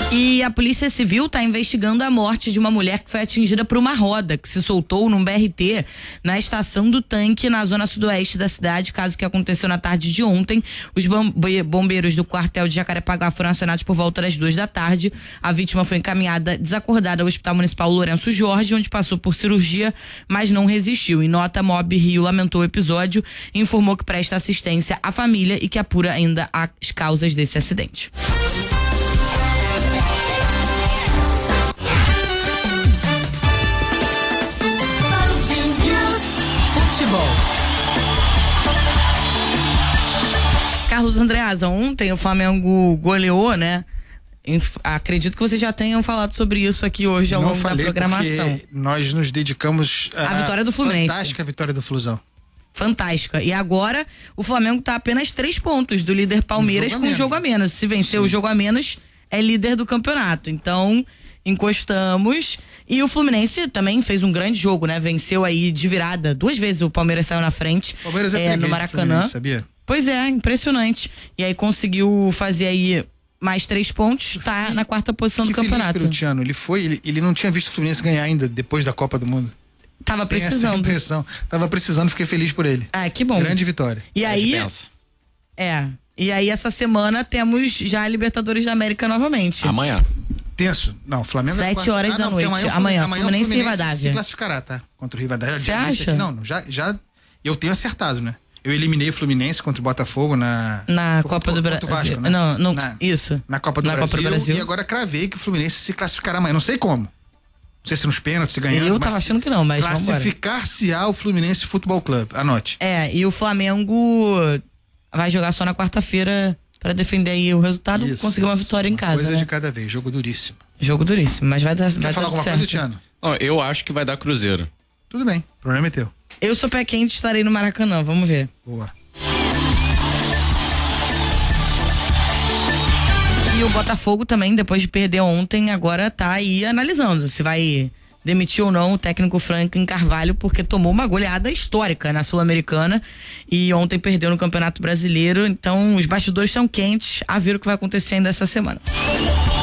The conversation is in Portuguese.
E a Polícia Civil está investigando a morte de uma mulher que foi atingida por uma roda que se soltou num BRT na estação do Tanque, na zona sudoeste da cidade, caso que aconteceu na tarde de ontem. Os bombeiros do quartel de Jacarepaguá foram acionados por volta das 2 da tarde. A vítima foi encaminhada desacordada ao Hospital Municipal Lourenço Jorge, onde passou por cirurgia, mas não resistiu. Em nota, Mob Rio lamentou o episódio e informou que presta assistência à família e que apura ainda as causas desse acidente. Carlos Andreasa, ontem o Flamengo goleou, né? Acredito que vocês já tenham falado sobre isso aqui hoje ao longo da programação. Nós nos dedicamos à vitória do Fluminense. Fantástica vitória do Flusão. Fantástica. E agora o Flamengo está a apenas 3 pontos do líder Palmeiras com um jogo a menos. Se vencer o jogo a menos, é líder do campeonato. Então, encostamos. E o Fluminense também fez um grande jogo, né? Venceu aí de virada. 2 vezes o Palmeiras saiu na frente. Palmeiras é no Maracanã. Sabia? Pois é, impressionante. E aí conseguiu fazer aí mais 3 pontos, tá na 4ª posição do campeonato. Luciano, ele não tinha visto o Fluminense ganhar ainda depois da Copa do Mundo. Tava precisando. Tava precisando, fiquei feliz por ele. Ah, que bom. Grande vitória. E aí, e aí essa semana temos já a Libertadores da América novamente. Amanhã. Tenso. Não, Flamengo 7 horas da noite. Amanhã Fluminense e Rivadavia. Se classificará, tá? Contra o Rivadavia. Você acha? Já eu tenho acertado, né? Eu eliminei o Fluminense contra o Botafogo na Copa do Brasil. Vasco, né? Não, isso. Na Copa do Brasil. E agora cravei que o Fluminense se classificará amanhã. Não sei como. Não sei se nos pênaltis, se ganhando. Eu tava achando que não, mas classificar-se-á o Fluminense Futebol Clube. Anote. E o Flamengo vai jogar só na quarta-feira para defender aí o resultado, conseguir uma vitória em casa. Coisa de cada vez. Jogo duríssimo. Mas vai dar. Quer falar alguma coisa, Tiano? Eu acho que vai dar Cruzeiro. Tudo bem. O problema é teu. Eu sou pé quente, estarei no Maracanã, vamos ver. Boa. E o Botafogo também, depois de perder ontem, agora tá aí analisando se vai demitir ou não o técnico Franklin Carvalho, porque tomou uma goleada histórica na Sul-Americana e ontem perdeu no Campeonato Brasileiro. Então os bastidores estão quentes, a ver o que vai acontecer ainda essa semana.